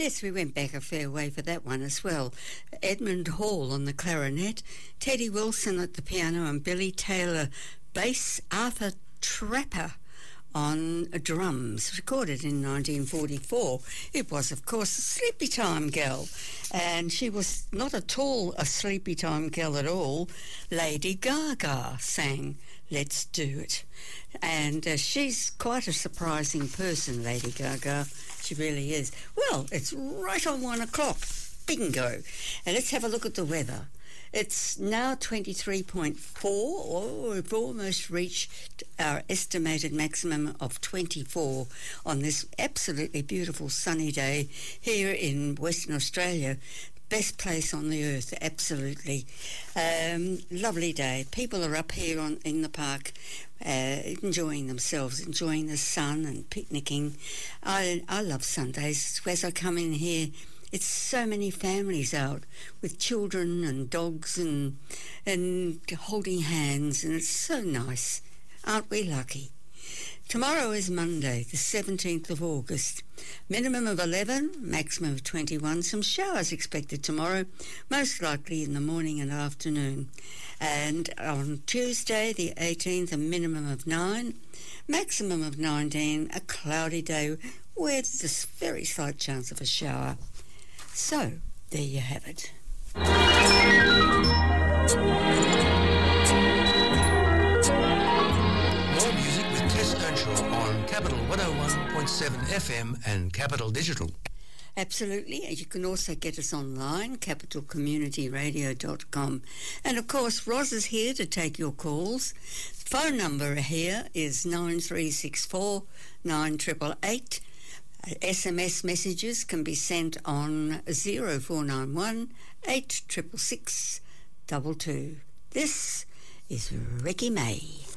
Yes, we went back a fair way for that one as well. Edmund Hall on the clarinet, Teddy Wilson at the piano and Billy Taylor bass, Arthur Trapper on drums, recorded in 1944. It was, of course, a Sleepy Time Gal, and she was not at all a Sleepy Time Gal at all. Lady Gaga sang Let's Do It, and she's quite a surprising person, Lady Gaga. She really is. Well, it's right on 1 o'clock. Bingo. And let's have a look at the weather. It's now 23.4. Oh, we've almost reached our estimated maximum of 24 on this absolutely beautiful sunny day here in Western Australia. Best place on the earth, absolutely. Lovely day. People are up here in the park enjoying themselves, enjoying the sun and picnicking. I love Sundays. As I come in here, it's so many families out with children and dogs and holding hands, and it's so nice. Aren't we lucky? Tomorrow is Monday, the 17th of August. Minimum of 11, maximum of 21. Some showers expected tomorrow, most likely in the morning and afternoon. And on Tuesday, the 18th, a minimum of 9, maximum of 19, a cloudy day with this very slight chance of a shower. So, there you have it. More music with Tess Earnshaw on Capital 101.7 FM and Capital Digital. Absolutely. You can also get us online, capitalcommunityradio.com. And, of course, Roz is here to take your calls. Phone number here is 9364 9888. SMS messages can be sent on 0491 866 22. This is Ricky May.